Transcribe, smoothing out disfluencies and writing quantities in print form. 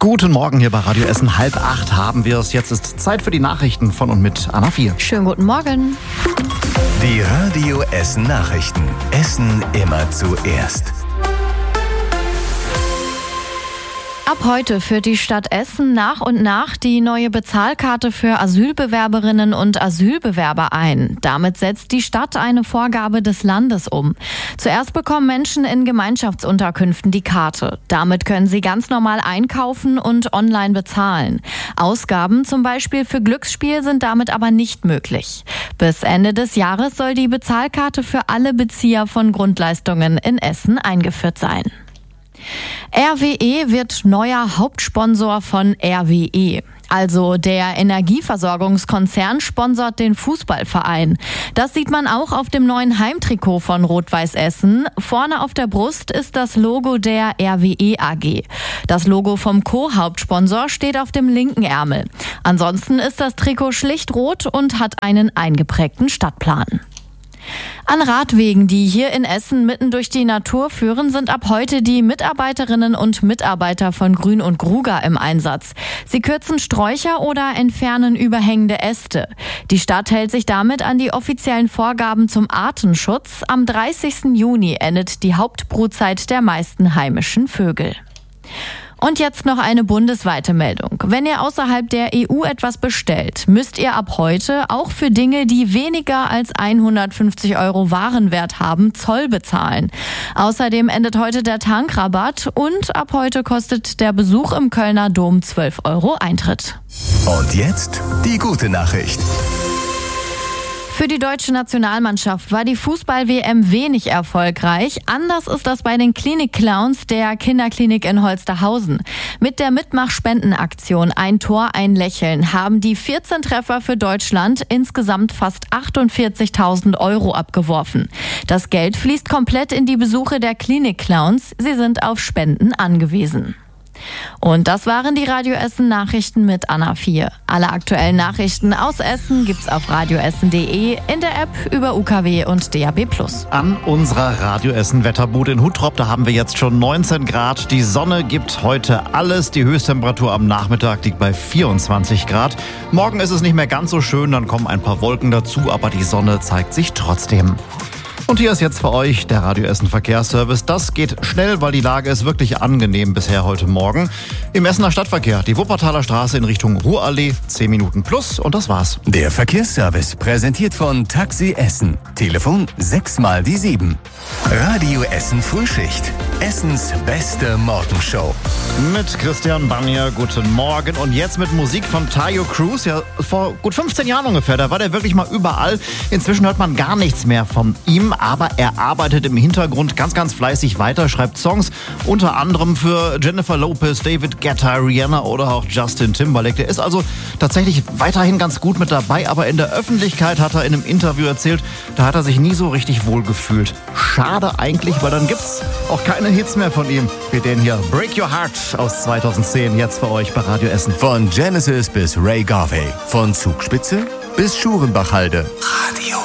Guten Morgen hier bei Radio Essen. 7:30 haben wir es. Jetzt ist Zeit für die Nachrichten von und mit Anna 4. Schönen guten Morgen. Die Radio Essen Nachrichten. Essen immer zuerst. Ab heute führt die Stadt Essen nach und nach die neue Bezahlkarte für Asylbewerberinnen und Asylbewerber ein. Damit setzt die Stadt eine Vorgabe des Landes um. Zuerst bekommen Menschen in Gemeinschaftsunterkünften die Karte. Damit können sie ganz normal einkaufen und online bezahlen. Ausgaben, zum Beispiel für Glücksspiel, sind damit aber nicht möglich. Bis Ende des Jahres soll die Bezahlkarte für alle Bezieher von Grundleistungen in Essen eingeführt sein. RWE wird neuer Hauptsponsor von RWE. Also der Energieversorgungskonzern sponsert den Fußballverein. Das sieht man auch auf dem neuen Heimtrikot von Rot-Weiß Essen. Vorne auf der Brust ist das Logo der RWE AG. Das Logo vom Co-Hauptsponsor steht auf dem linken Ärmel. Ansonsten ist das Trikot schlicht rot und hat einen eingeprägten Stadtplan. An Radwegen, die hier in Essen mitten durch die Natur führen, sind ab heute die Mitarbeiterinnen und Mitarbeiter von Grün und Gruger im Einsatz. Sie kürzen Sträucher oder entfernen überhängende Äste. Die Stadt hält sich damit an die offiziellen Vorgaben zum Artenschutz. Am 30. Juni endet die Hauptbrutzeit der meisten heimischen Vögel. Und jetzt noch eine bundesweite Meldung. Wenn ihr außerhalb der EU etwas bestellt, müsst ihr ab heute auch für Dinge, die weniger als 150 € Warenwert haben, Zoll bezahlen. Außerdem endet heute der Tankrabatt und ab heute kostet der Besuch im Kölner Dom 12 € Eintritt. Und jetzt die gute Nachricht. Für die deutsche Nationalmannschaft war die Fußball-WM wenig erfolgreich. Anders ist das bei den Klinik-Clowns der Kinderklinik in Holsterhausen. Mit der Mitmach-Spendenaktion Ein Tor, ein Lächeln haben die 14 Treffer für Deutschland insgesamt fast 48.000 € abgeworfen. Das Geld fließt komplett in die Besuche der Klinik-Clowns. Sie sind auf Spenden angewiesen. Und das waren die Radio Essen Nachrichten mit Anna 4. Alle aktuellen Nachrichten aus Essen gibt's auf radioessen.de, in der App, über UKW und DAB+. An unserer Radio Essen Wetterbude in Huttrop, da haben wir jetzt schon 19 Grad. Die Sonne gibt heute alles. Die Höchsttemperatur am Nachmittag liegt bei 24 Grad. Morgen ist es nicht mehr ganz so schön, dann kommen ein paar Wolken dazu, aber die Sonne zeigt sich trotzdem. Und hier ist jetzt für euch der Radio Essen Verkehrsservice. Das geht schnell, weil die Lage ist wirklich angenehm bisher heute Morgen. Im Essener Stadtverkehr, die Wuppertaler Straße in Richtung Ruhrallee, 10 Minuten plus und das war's. Der Verkehrsservice präsentiert von Taxi Essen. Telefon 6x7. Radio Essen Frühschicht. Essens beste Morgenshow. Mit Christian Banier, guten Morgen. Und jetzt mit Musik von Tayo Cruz. Ja, vor gut 15 Jahren ungefähr, da war der wirklich mal überall. Inzwischen hört man gar nichts mehr von ihm, aber er arbeitet im Hintergrund ganz, ganz fleißig weiter, schreibt Songs, unter anderem für Jennifer Lopez, David Guetta, Rihanna oder auch Justin Timberlake. Der ist also tatsächlich weiterhin ganz gut mit dabei, aber in der Öffentlichkeit hat er in einem Interview erzählt, da hat er sich nie so richtig wohl gefühlt. Schade eigentlich, weil dann gibt's auch keine Hits mehr von ihm, wie den hier. Break Your Heart aus 2010, jetzt für euch bei Radio Essen. Von Genesis bis Ray Garvey, von Zugspitze bis Schurenbachhalde. Radio